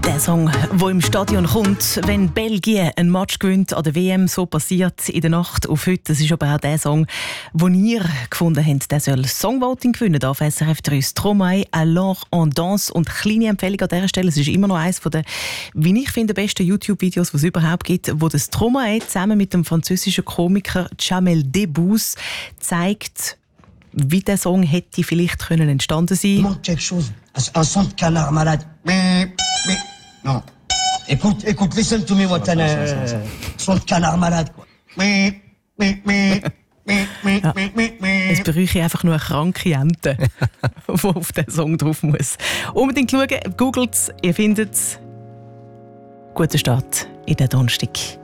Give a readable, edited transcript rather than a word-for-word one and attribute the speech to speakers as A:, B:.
A: Der Song, der im Stadion kommt, wenn Belgien ein Match gewinnt an der WM, so passiert in der Nacht auf heute. Das ist aber auch der Song, den ihr gefunden habt. Der soll Songvoting gewinnen auf SRF 3. Stromae, Alors on danse. Und kleine Empfehlung an dieser Stelle, es ist immer noch eines der, wie ich finde, besten YouTube-Videos, die es überhaupt gibt, wo das Stromae zusammen mit dem französischen Komiker Jamel Debbouze zeigt, wie der Song hätte vielleicht können entstanden sein.
B: Il manque quelque chose. Un son de canard malade. Non. Écoute, listen to me, Watana. Son de canard malade, quoi.
A: Ja, es bräuchte einfach nur eine kranke Ente, die auf den Song drauf muss. Unbedingt schauen, googelt es, ihr findet es. Guten Start in den Donnerstag.